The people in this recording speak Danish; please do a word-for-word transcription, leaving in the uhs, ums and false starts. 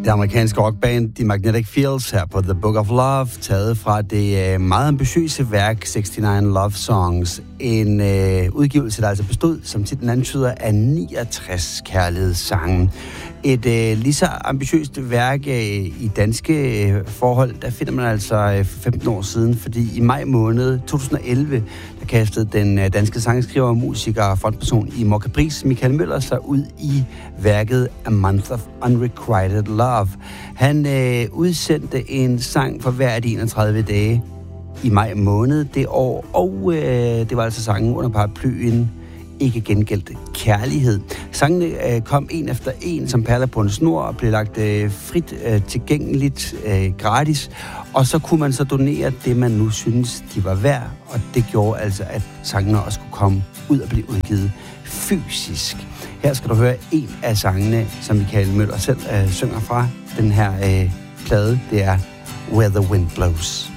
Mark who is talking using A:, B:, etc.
A: Det amerikanske rockband The Magnetic Fields her på The Book of Love, taget fra det øh, meget ambitiøse værk seksogtres Love Songs. En øh, udgivelse, der altså bestod, som titlen antyder, af niogtres kærlighedssange. Et øh, lige så ambitiøst værk øh, i danske øh, forhold, der finder man altså øh, for femten år siden, fordi i maj måned to tusind og elleve, der kastede den øh, danske sangskriver, musiker og frontperson i Mor Caprice, Michael Møller, sig ud i værket A Month of Unrequited Love. Han øh, udsendte en sang for hver af de enogtredive dage i maj måned det år, og øh, det var altså sangen under paraplyen Ikke gengældt kærlighed. Sangene øh, kom en efter en som perler på en snor og blev lagt øh, frit øh, tilgængeligt øh, gratis, og så kunne man så donere det, man nu synes, de var værd, og det gjorde altså, at sangene også kunne komme ud og blive udgivet fysisk. Her skal du høre en af sangene, som Michael Møller selv øh, synger fra den her øh, plade. Det er Where the Wind Blows.